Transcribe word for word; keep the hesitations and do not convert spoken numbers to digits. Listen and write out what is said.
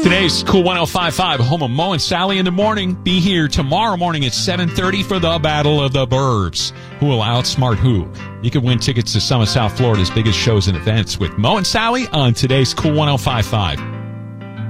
Today's Cool one oh five point five, home of Mo and Sally in the morning. Be here tomorrow morning at seven thirty for the Battle of the Burbs. Who will outsmart who? You can win tickets to some of South Florida's biggest shows and events with Mo and Sally on today's Cool one oh five point five.